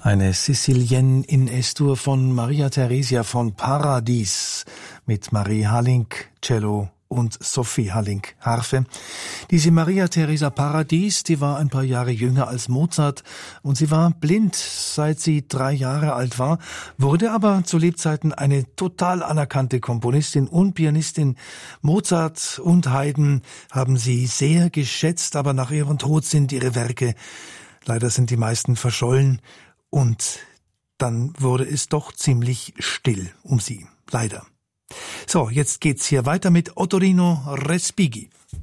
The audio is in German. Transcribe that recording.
Eine Sicilienne in S-Dur von Maria Theresia von Paradis mit Marie Halink, Cello und Sophie Halink, Harfe. Diese Maria Theresia Paradis, die war ein paar Jahre jünger als Mozart und sie war blind, seit sie 3 Jahre alt war, wurde aber zu Lebzeiten eine total anerkannte Komponistin und Pianistin. Mozart und Haydn haben sie sehr geschätzt, aber nach ihrem Tod sind ihre Werke, leider sind die meisten verschollen. Und dann wurde es doch ziemlich still um sie, leider. So, jetzt geht's hier weiter mit Ottorino Respighi.